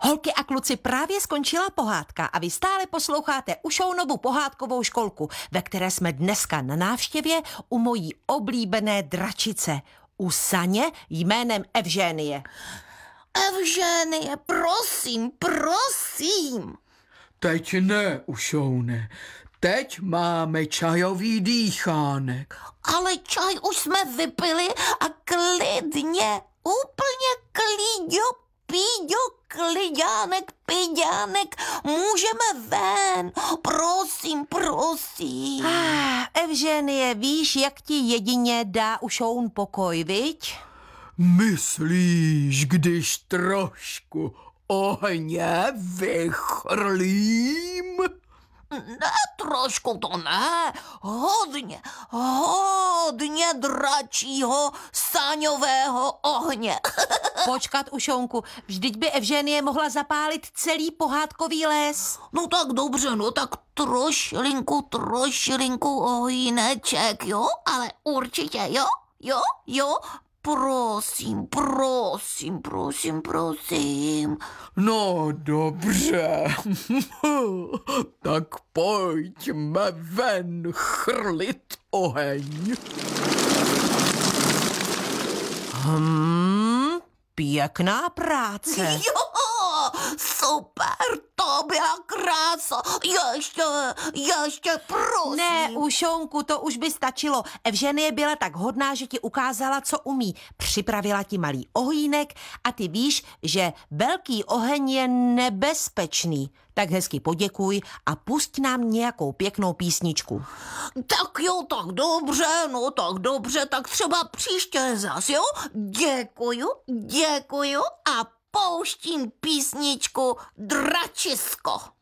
Holky a kluci, právě skončila pohádka a vy stále posloucháte Ušounovu pohádkovou školku, ve které jsme dneska na návštěvě u mojí oblíbené dračice, u Saně jménem Evženie. Evženie, prosím, prosím. Teď ne, Ušoune. Teď máme čajový dýchánek. Ale čaj už jsme vypili a klidně, úplně kliďánek, piďánek, můžeme ven. Prosím, prosím. Evženie, víš, jak ti jedině dá Ušoun pokoj, viď? Myslíš, když trošku ohně vychrlím? Ne, trošku to ne, hodně dračího saňového ohně. Počkat, Ušounku, vždyť by Evženie mohla zapálit celý pohádkový les. No tak dobře, no tak trošilinku ohýneček, jo? Ale určitě, jo? Prosím. No dobře, tak pojďme ven chrlit oheň. Pěkná práce. Jo, super, to byla krása. Ještě, prosím. Ne, Ušounku, to už by stačilo. Evženie byla tak hodná, že ti ukázala, co umí. Připravila ti malý ohýnek a ty víš, že velký oheň je nebezpečný. Tak hezky poděkuj a pusť nám nějakou pěknou písničku. Tak jo, tak dobře, tak třeba příště zas, jo? Děkuju a pouštím písničku Dračisko.